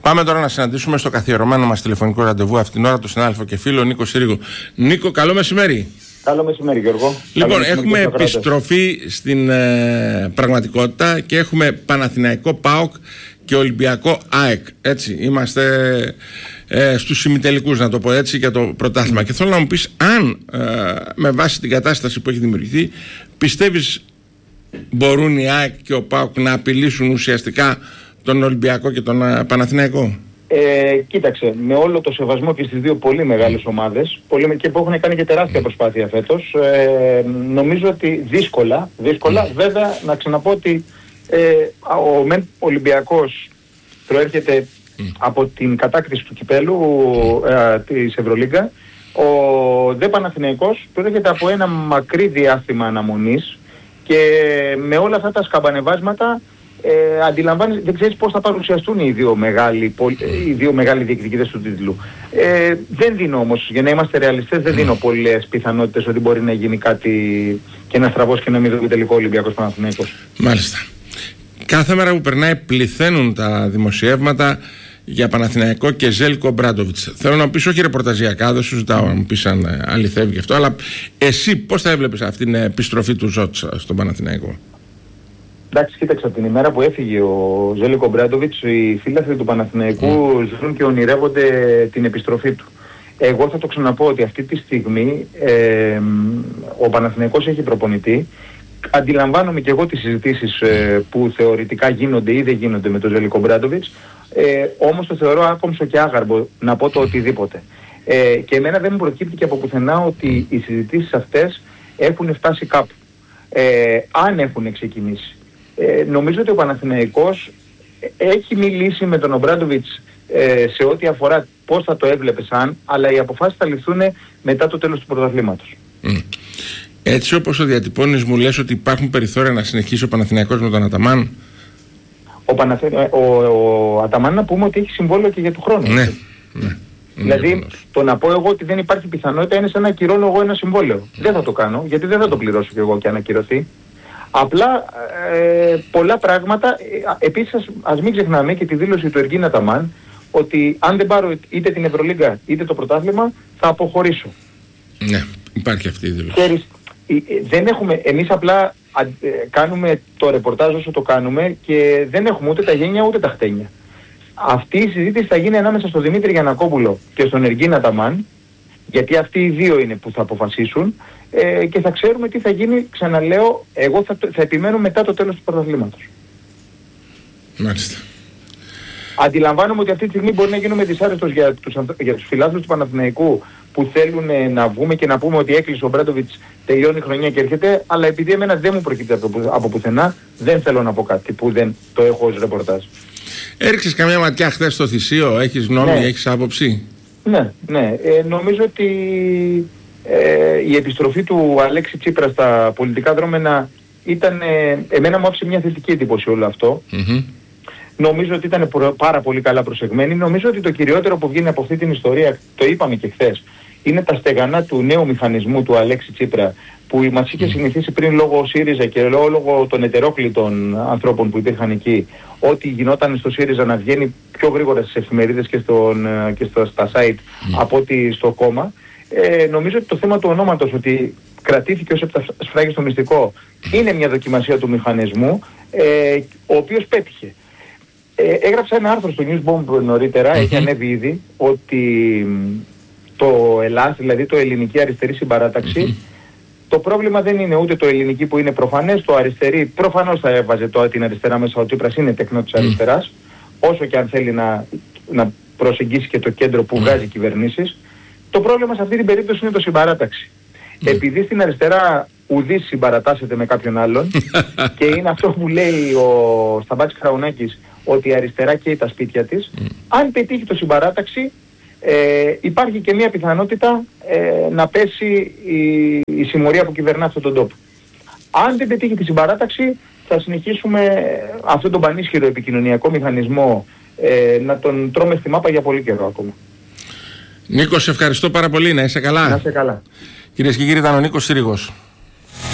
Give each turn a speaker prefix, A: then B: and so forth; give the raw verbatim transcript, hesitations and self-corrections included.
A: Πάμε τώρα να συναντήσουμε στο καθιερωμένο μας τηλεφωνικό ραντεβού αυτήν την ώρα τον συνάδελφο και φίλο Νίκο Συρίγο. Νίκο, καλό μεσημέρι.
B: Καλό μεσημέρι, Γιώργο.
A: Λοιπόν, έχουμε επιστροφή στην ε, πραγματικότητα και έχουμε Παναθηναϊκό ΠΑΟΚ και Ολυμπιακό ΑΕΚ. Έτσι, είμαστε ε, στους ημιτελικούς, να το πω έτσι, για το πρωτάθλημα. Mm. Και θέλω να μου πεις αν ε, με βάση την κατάσταση που έχει δημιουργηθεί, πιστεύεις μπορούν η ΑΕΚ και ο ΠΑΟΚ να απειλήσουν ουσιαστικά τον Ολυμπιακό και τον uh, Παναθηναϊκό?
B: Ε, κοίταξε, με όλο το σεβασμό και στις δύο πολύ μεγάλες ομάδες, πολύ, και που έχουν κάνει και τεράστια προσπάθεια φέτος, ε, νομίζω ότι δύσκολα, δύσκολα, mm. βέβαια να ξαναπώ ότι ε, ο Μεν Ολυμπιακός προέρχεται mm. από την κατάκτηση του κυπέλου ε, της Ευρωλίγκα, ο Δε Παναθηναϊκός προέρχεται από ένα μακρύ διάστημα αναμονής και με όλα αυτά τα σκαμπανεβάσματα Ε, αντιλαμβάνεις, δεν ξέρεις πώς θα παρουσιαστούν οι δύο μεγάλοι, οι δύο μεγάλοι διεκδικητές του τίτλου. Ε, δεν δίνω όμως, για να είμαστε ρεαλιστές, δεν δίνω πολλές πιθανότητες ότι μπορεί να γίνει κάτι και να στραβώσει και να μην δώσει τελικό Ολυμπιακός Παναθηναϊκός.
A: Μάλιστα. Κάθε μέρα που περνάει πληθαίνουν τα δημοσιεύματα για Παναθηναϊκό και Ζέλικο Ομπράντοβιτς. Θέλω να μου πεις, όχι ρεπορταζιακά, δεν σου ζητάω να μου πεις αν αληθεύει και αυτό, αλλά εσύ πώς θα έβλεπες αυτήν την επιστροφή του Ζότς στον Παναθηναϊκό?
B: Εντάξει, κοίταξε, από την ημέρα που έφυγε ο Ζέλικο Ομπράντοβιτς, οι φίλαθλοι του Παναθηναϊκού mm. ζουν και ονειρεύονται την επιστροφή του. Εγώ θα το ξαναπώ ότι αυτή τη στιγμή ε, ο Παναθηναϊκός έχει προπονητή. Αντιλαμβάνομαι και εγώ τις συζητήσεις ε, που θεωρητικά γίνονται ή δεν γίνονται με τον Ζέλικο Ομπράντοβιτς, ε, όμως το θεωρώ άκομψο και άγαρμπο να πω το οτιδήποτε. Ε, και εμένα δεν μου προκύπτει και από πουθενά ότι οι συζητήσεις αυτές έχουν φτάσει κάπου. Ε, αν έχουν ξεκινήσει. Ε, νομίζω ότι ο Παναθηναϊκός έχει μιλήσει με τον Ομπράντοβιτς ε, σε ό,τι αφορά πώς θα το έβλεπε σαν, αλλά οι αποφάσεις θα ληφθούν μετά το τέλος του πρωταθλήματος. Mm.
A: Έτσι όπως το διατυπώνεις, μου λες ότι υπάρχουν περιθώρια να συνεχίσει ο Παναθηναϊκός με τον Αταμάν?
B: Ο, Παναθη... ο, ο, ο Αταμάν να πούμε ότι έχει συμβόλαιο και για του χρόνου.
A: Ναι, ναι.
B: Δηλαδή το να πω εγώ ότι δεν υπάρχει πιθανότητα είναι σαν να ακυρώνω εγώ ένα συμβόλαιο. Mm. Δεν θα το κάνω, γιατί δεν θα το πληρώσω κι εγώ και αν ακυρωθεί. Απλά ε, πολλά πράγματα, ε, επίσης ας, ας μην ξεχνάμε και τη δήλωση του Εργίνα Ταμάν ότι αν δεν πάρω είτε την Ευρωλίγκα είτε το πρωτάθλημα θα αποχωρήσω.
A: Ναι, υπάρχει αυτή η δήλωση.
B: Ξέρεις, ε, ε, δεν έχουμε, εμείς απλά ε, κάνουμε το ρεπορτάζ όσο το κάνουμε και δεν έχουμε ούτε τα γένια ούτε τα χτένια. Αυτή η συζήτηση θα γίνει ανάμεσα στον Δημήτρη Γιαννακόπουλο και στον Εργίνα Ταμάν, γιατί αυτοί οι δύο είναι που θα αποφασίσουν ε, και θα ξέρουμε τι θα γίνει, ξαναλέω, εγώ θα, θα επιμένω μετά το τέλος του πρωταθλήματος.
A: Μάλιστα.
B: Αντιλαμβάνομαι ότι αυτή τη στιγμή μπορεί να γίνουμε δυσάρεστος για τους, για τους φιλάθλους του Παναθηναϊκού που θέλουν να βγούμε και να πούμε ότι έκλεισε ο Ομπράντοβιτς, τελειώνει η χρονιά και έρχεται, αλλά επειδή εμένα δεν μου προκύπτει από, από πουθενά, δεν θέλω να πω κάτι που δεν το έχω ως ρεπορτάζ.
A: Έριξες καμιά ματιά χθες στο Θησίο, έχεις γνώμη, ναι. έχεις άποψη?
B: Ναι, ναι. Ε, νομίζω ότι ε, η επιστροφή του Αλέξη Τσίπρα στα πολιτικά δρόμενα ήταν, ε, εμένα μου άφησε μια θετική εντύπωση όλο αυτό. Mm-hmm. Νομίζω ότι ήταν πάρα πολύ καλά προσεγμένη. Νομίζω ότι το κυριότερο που βγαίνει από αυτή την ιστορία, το είπαμε και χθες, είναι τα στεγανά του νέου μηχανισμού του Αλέξη Τσίπρα που μας είχε συνηθίσει πριν λόγω ΣΥΡΙΖΑ και λόγω των ετερόκλητων ανθρώπων που υπήρχαν εκεί, ότι γινόταν στο ΣΥΡΙΖΑ να βγαίνει πιο γρήγορα στις εφημερίδες και, στον, και στο, στα site mm. από ότι στο κόμμα. Ε, νομίζω ότι το θέμα του ονόματος, ότι κρατήθηκε ως επτασφράγιστο μυστικό, είναι μια δοκιμασία του μηχανισμού, ε, ο οποίος πέτυχε. Ε, έγραψα ένα άρθρο στο Newsbomb νωρίτερα, mm-hmm. έχει ανέβει ήδη, ότι το ΕΛΑΣ, δηλαδή το Ελληνική Αριστερή Συμπαράταξη, mm-hmm. το πρόβλημα δεν είναι ούτε το ελληνική που είναι προφανές, το αριστερή προφανώς θα έβαζε το, την αριστερά μέσα, ο Τσίπρας είναι τεκνό της αριστεράς, mm. όσο και αν θέλει να, να προσεγγίσει και το κέντρο που mm. βγάζει κυβερνήσεις. Το πρόβλημα σε αυτή την περίπτωση είναι το συμπαράταξη. Mm. Επειδή στην αριστερά ουδής συμπαρατάσσεται με κάποιον άλλον και είναι αυτό που λέει ο Σταμπάτης Καραουνάκης, ότι η αριστερά καίει τα σπίτια της, mm. αν πετύχει το συμπαράταξη, Ε, υπάρχει και μια πιθανότητα ε, να πέσει η, η συμμορία που κυβερνά αυτόν τον τόπο. Αν δεν πετύχει τη συμπαράταξη, θα συνεχίσουμε αυτόν τον πανίσχυρο επικοινωνιακό μηχανισμό ε, να τον τρώμε στη μάπα για πολύ καιρό ακόμα.
A: Νίκο, σε ευχαριστώ πάρα πολύ. Να είσαι καλά.
B: Να είσαι καλά.
A: Κυρίες και κύριοι, ήταν ο Νίκος Συρίγος.